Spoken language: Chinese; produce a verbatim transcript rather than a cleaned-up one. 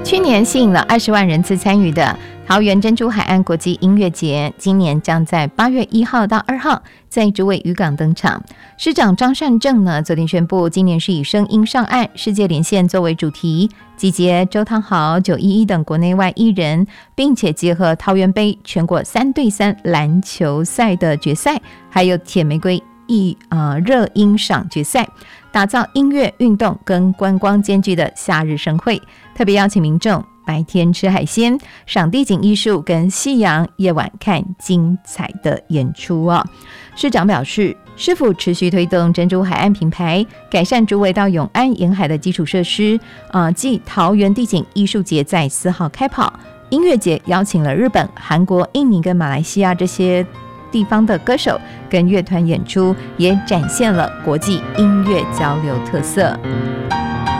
去年吸引了二十万人次参与的桃园珍珠海岸国际音乐节，今年将在八月一号到二号在竹围渔港登场。市长张善政呢，昨天宣布，今年是以声音上岸世界连线作为主题，集结周汤豪、九一一等国内外艺人，并且结合桃园杯全国三对三篮球赛的决赛，还有铁玫瑰艺呃热音赏决赛，打造音乐、运动跟观光兼具的夏日盛会。特别邀请民众白天吃海鲜、赏地景艺术跟夕阳，夜晚看精彩的演出哦。市长表示，市府持续推动珍珠海岸品牌，改善竹围到永安沿海的基础设施。呃，继桃园地景艺术节在四号开跑，音乐节邀请了日本、韩国、印尼跟马来西亚这些地方的歌手跟乐团演出，也展现了国际音乐交流特色。